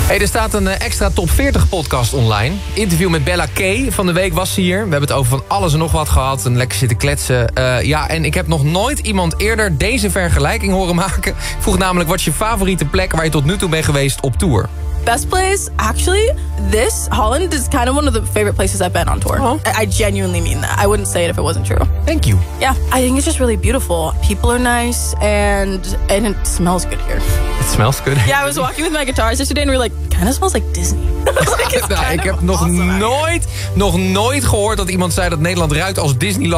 Hey, er staat een extra top 40 podcast online. Interview met Bella K. Van de week was ze hier. We hebben het over van alles en nog wat gehad. En lekker zitten kletsen. En ik heb nog nooit iemand eerder deze vergelijking horen maken. Ik vroeg namelijk, wat is je favoriete plek waar je tot nu toe bent geweest op tour? Best place, actually, Holland is kind of one of the favorite places I've been on tour. Oh. I genuinely mean that. I wouldn't say it if it wasn't true. Thank you. Yeah, I think it's just really beautiful. People are nice, and it smells good here. It smells good. Yeah, I was walking with my guitars yesterday and we were like, kind of smells like Disney. Ik heb nog nooit gehoord dat iemand zei dat Nederland ruikt als Disneyland.